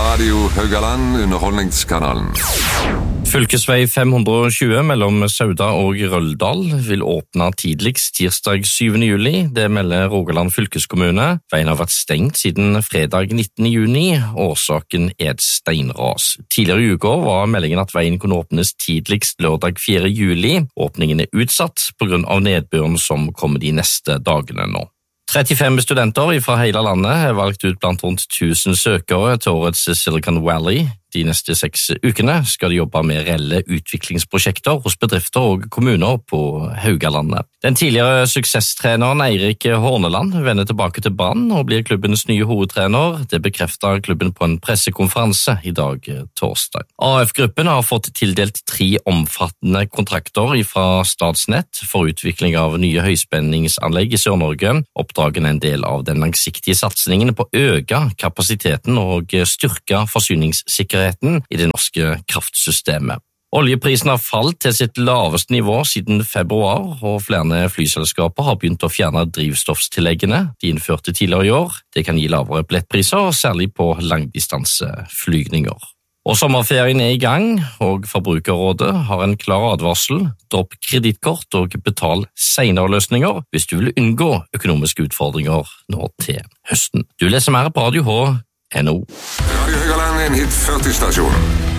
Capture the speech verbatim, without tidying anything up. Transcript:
Radio Haugaland, underholdningskanalen. Fylkesvei fem hundre og tjue mellom Sauda og Røldal vil åpne tidligst tirsdag syvende juli. Det melder Rogaland fylkeskommune. Veien har vært stengt siden fredag nittende juni. Årsaken er et steinras. Tidligere i uka var meldingen at veien kunne åpnes tidligst lørdag fjerde juli. Åpningen er utsatt på grunn av nedbøren som kommer de neste dagene nå. trettifem studenter fra hele landet er valgt ut blant rundt tusen søkere til årets Silicon Valley. De neste seks ukene skal de jobbe med reelle utviklingsprosjekter hos bedrifter og kommuner på Haugalandet. Den tidligere suksesstreneren Eirik Horneland vender tilbake til Brann og blir klubbens nye hovedtrener. Det bekrefter klubben på en pressekonferanse i dag torsdag. A F-gruppen har fått tildelt tre omfattende kontrakter fra Statsnett for utvikling av nye høyspenningsanlegg i Sør-Norge. Oppdragen er en del av den langsiktige satsingen på å øke kapasiteten og styrke forsyningssikkerheten i det norske kraftsystemet. Oljeprisen har falt til sitt laveste nivå siden februar, og flere flyselskaper har begynt å fjerne drivstoffstilleggene de innførte tidligere i år. Det kan gi lavere billettpriser, særlig på langdistanseflygninger. Og sommerferien er i gang, og Forbrukerrådet har en klar advarsel. Dropp kredittkort og betal senere løsninger hvis du vil unngå økonomiske utfordringer nå til høsten. Du leser mer på Radio H. N O. Radio Haugaland er en hit førti stasjon.